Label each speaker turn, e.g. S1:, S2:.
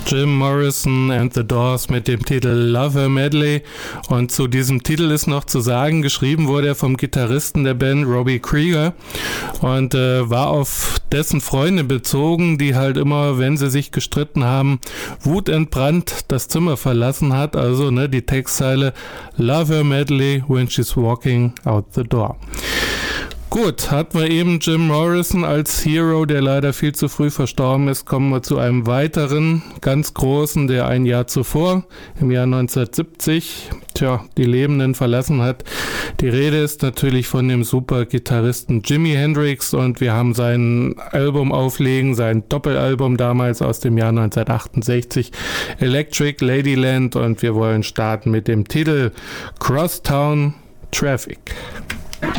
S1: Jim Morrison and the Doors mit dem Titel Love Her Medley. Und zu diesem Titel ist noch zu sagen, geschrieben wurde er vom Gitarristen der Band Robbie Krieger und war auf dessen Freunde bezogen, die halt immer, wenn sie sich gestritten haben, wutentbrannt das Zimmer verlassen hat. Also die Textzeile Love Her Medley when she's walking out the door. Gut, hatten wir eben Jim Morrison als Hero, der leider viel zu früh verstorben ist. Kommen wir zu einem weiteren, ganz großen, der ein Jahr zuvor, im Jahr 1970, die Lebenden verlassen hat. Die Rede ist natürlich von dem Super-Gitarristen Jimi Hendrix und wir haben sein Album auflegen, sein Doppelalbum damals aus dem Jahr 1968, Electric Ladyland, und wir wollen starten mit dem Titel Crosstown Traffic.